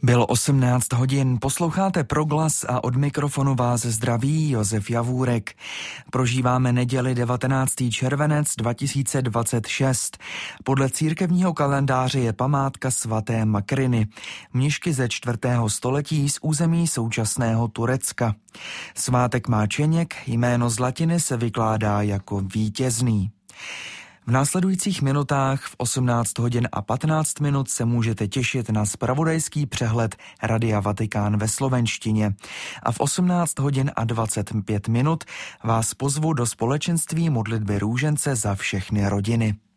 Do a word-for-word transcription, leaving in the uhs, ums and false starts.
Bylo osmnáct hodin, posloucháte Proglas a od mikrofonu vás zdraví Josef Javůrek. Prožíváme neděli devatenáctého červenec dva tisíce dvacet šest. Podle církevního kalendáře je památka svaté Makriny, mnišky ze čtvrtého století z území současného Turecka. Svátek má čeněk, jméno z latiny se vykládá jako vítězný. V následujících minutách v osmnáct hodin a patnáct minut se můžete těšit na zpravodajský přehled Radia Vatikán ve slovenštině. A v osmnáct hodin a dvacet pět minut vás pozvu do společenství modlitby růžence za všechny rodiny.